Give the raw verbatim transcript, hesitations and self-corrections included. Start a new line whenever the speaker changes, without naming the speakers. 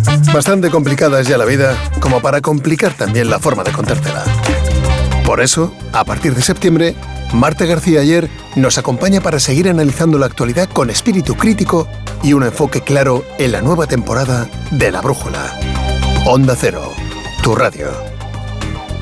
Bastante complicada es ya la vida como para complicar también la forma de contártela. Por eso, a partir de septiembre, Marta García Ayer nos acompaña para seguir analizando la actualidad con espíritu crítico y un enfoque claro en la nueva temporada de La Brújula. Onda Cero, tu radio.